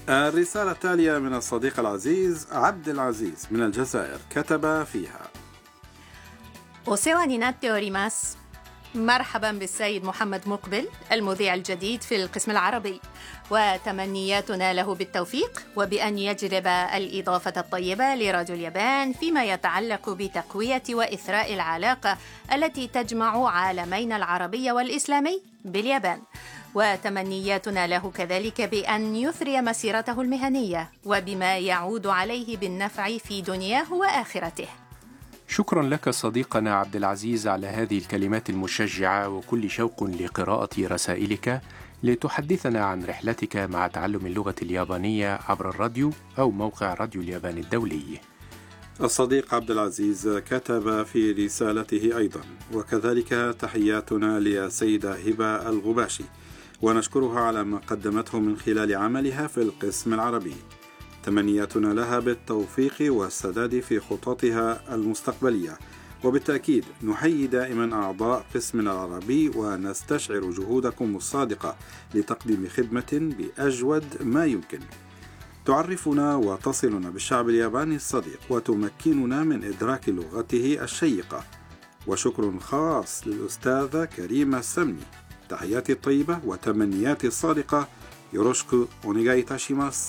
الرسالة التالية من الصديق العزيز عبد العزيز من الجزائر، كتب فيها: お世話になっております. مرحبا بالسيد محمد مقبل المذيع الجديد في القسم العربي، وتمنياتنا له بالتوفيق وبأن يجلب الإضافة الطيبة لراديو اليابان فيما يتعلق بتقوية وإثراء العلاقة التي تجمع عالمين العربي والإسلامي باليابان، وتمنياتنا له كذلك بأن يثري مسيرته المهنية وبما يعود عليه بالنفع في دنياه وآخرته. شكرا لك صديقنا عبد العزيز على هذه الكلمات المشجعة، وكل شوق لقراءة رسائلك لتحدثنا عن رحلتك مع تعلم اللغة اليابانية عبر الراديو أو موقع راديو اليابان الدولي. الصديق عبد العزيز كتب في رسالته أيضا: وكذلك تحياتنا للسيدة هبة الغباشي، ونشكرها على ما قدمته من خلال عملها في القسم العربي. تمنياتنا لها بالتوفيق والسداد في خططها المستقبلية، وبالتأكيد نحيي دائما أعضاء قسمنا العربي ونستشعر جهودكم الصادقة لتقديم خدمة بأجود ما يمكن. تعرفنا وتصلنا بالشعب الياباني الصديق، وتمكننا من إدراك لغته الشيقة. وشكر خاص للأستاذة كريمة السمني. تحياتي الطيبة وتمنياتي الصادقة. يوروشكو أونيغاي تاشيماس.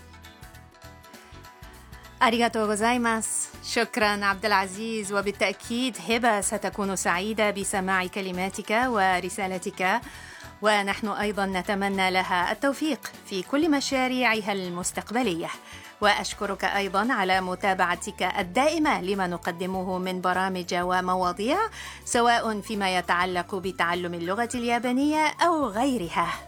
أريغاتو غوزايماس. شكرا عبد العزيز، وبالتأكيد هبة ستكون سعيدة بسماع كلماتك ورسالتك، ونحن أيضا نتمنى لها التوفيق في كل مشاريعها المستقبلية. وأشكرك أيضا على متابعتك الدائمة لما نقدمه من برامج ومواضيع، سواء فيما يتعلق بتعلم اللغة اليابانية أو غيرها.